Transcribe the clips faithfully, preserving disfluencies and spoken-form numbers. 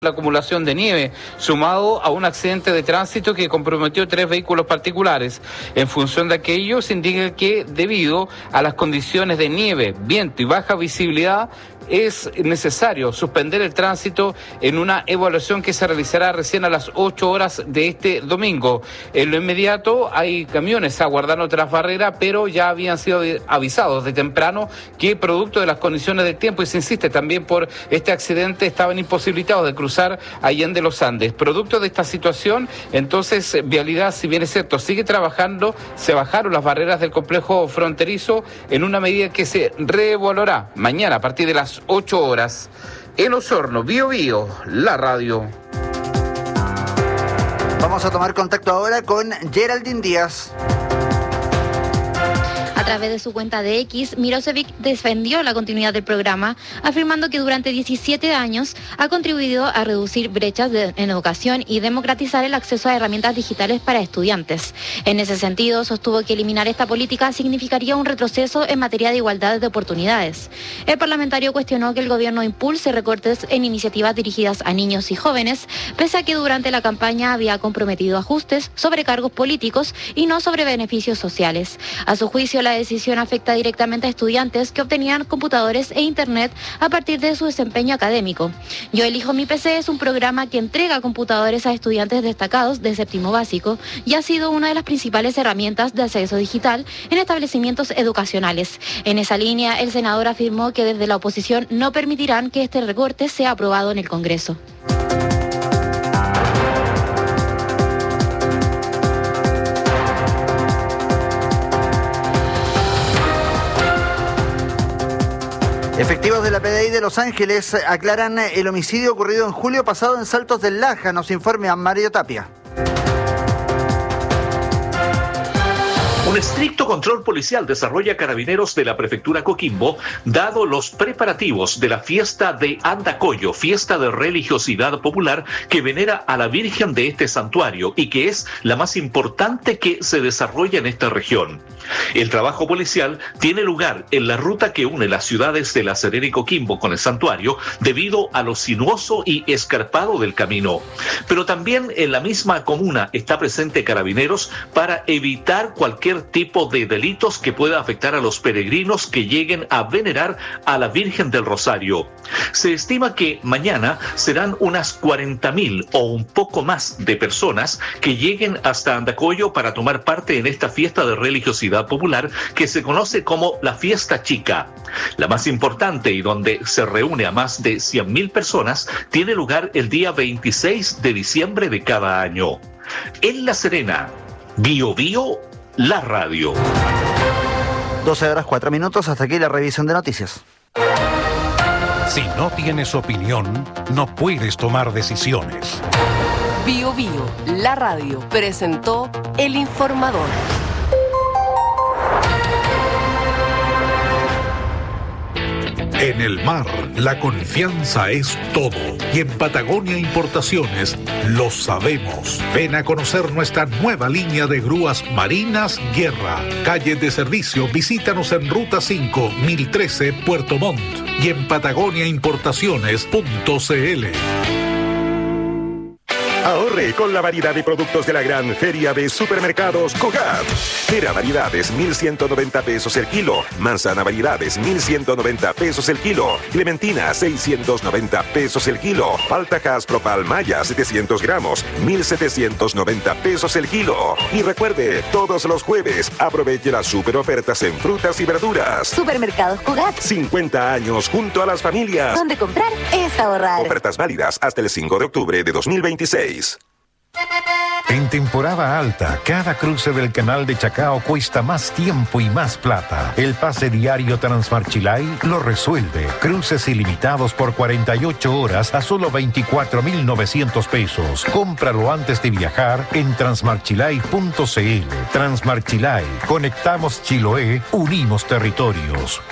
La acumulación de nieve, sumado a un accidente de tránsito que comprometió tres vehículos particulares. En función de aquello, se indica que debido a las condiciones de nieve, viento y baja visibilidad, es necesario suspender el tránsito en una evaluación que se realizará recién a las ocho horas de este domingo. En lo inmediato hay camiones aguardando tras barrera, pero ya habían sido avisados de temprano que producto de las condiciones del tiempo, y se insiste también por este accidente, estaban imposibilitados de cruzar Allende los Andes. Producto de esta situación, entonces, Vialidad, si bien es cierto, sigue trabajando, se bajaron las barreras del complejo fronterizo en una medida que se reevaluará mañana a partir de las ocho horas. En Osorno, Bío Bío, la radio. Vamos a tomar contacto ahora con Geraldine Díaz. A través de su cuenta de X, Mirosevic defendió la continuidad del programa, afirmando que durante diecisiete años ha contribuido a reducir brechas de, en educación y democratizar el acceso a herramientas digitales para estudiantes. En ese sentido, sostuvo que eliminar esta política significaría un retroceso en materia de igualdad de oportunidades. El parlamentario cuestionó que el gobierno impulse recortes en iniciativas dirigidas a niños y jóvenes, pese a que durante la campaña había comprometido ajustes sobre cargos políticos y no sobre beneficios sociales. A su juicio, la La decisión afecta directamente a estudiantes que obtenían computadores e internet a partir de su desempeño académico. Yo elijo mi P C es un programa que entrega computadores a estudiantes destacados de séptimo básico y ha sido una de las principales herramientas de acceso digital en establecimientos educacionales. En esa línea, el senador afirmó que desde la oposición no permitirán que este recorte sea aprobado en el Congreso. Efectivos de la P D I de Los Ángeles aclaran el homicidio ocurrido en julio pasado en Saltos del Laja. Nos informa Mario Tapia. Un estricto control policial desarrolla Carabineros de la Prefectura Coquimbo, dado los preparativos de la fiesta de Andacollo, fiesta de religiosidad popular que venera a la Virgen de este santuario y que es la más importante que se desarrolla en esta región. El trabajo policial tiene lugar en la ruta que une las ciudades de La Serena y Coquimbo con el santuario debido a lo sinuoso y escarpado del camino. Pero también en la misma comuna está presente Carabineros para evitar cualquier tipo de delitos que pueda afectar a los peregrinos que lleguen a venerar a la Virgen del Rosario. Se estima que mañana serán unas cuarenta mil o un poco más de personas que lleguen hasta Andacollo para tomar parte en esta fiesta de religiosidad popular que se conoce como la Fiesta Chica. La más importante y donde se reúne a más de cien mil personas tiene lugar el día veintiséis de diciembre de cada año. En La Serena, Bío Bío, la radio. doce horas cuatro minutos, hasta aquí la revisión de noticias. Si no tienes opinión, no puedes tomar decisiones. Bío Bío, la radio, presentó El Informador. En el mar, la confianza es todo. Y en Patagonia Importaciones lo sabemos. Ven a conocer nuestra nueva línea de grúas marinas Guerra. Calle de servicio, visítanos en Ruta cinco, mil trece, Puerto Montt. Y en patagonia importaciones punto c l. Ahorre con la variedad de productos de la gran feria de supermercados Cogat. Pera variedades mil ciento noventa pesos el kilo. Manzana variedades mil ciento noventa pesos el kilo. Clementina seiscientos noventa pesos el kilo. Palta Propal Maya setecientos gramos mil setecientos noventa pesos el kilo. Y recuerde, todos los jueves aproveche las super ofertas en frutas y verduras. Supermercados Cogat. cincuenta años junto a las familias. Donde comprar es ahorrar. Ofertas válidas hasta el cinco de octubre de dos mil veintiséis. En temporada alta, cada cruce del canal de Chacao cuesta más tiempo y más plata. El pase diario Transmarchilay lo resuelve. Cruces ilimitados por cuarenta y ocho horas a solo veinticuatro mil novecientos pesos. Cómpralo antes de viajar en transmarchilay punto c l. Transmarchilay. Conectamos Chiloé, unimos territorios.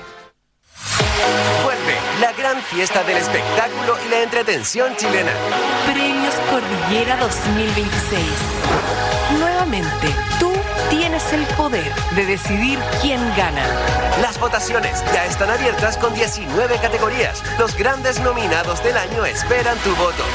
Vuelve la gran fiesta del espectáculo y la entretención chilena. Premios Cordillera dos mil veintiséis. Nuevamente, tú tienes el poder de decidir quién gana. Las votaciones ya están abiertas con diecinueve categorías. Los grandes nominados del año esperan tu voto.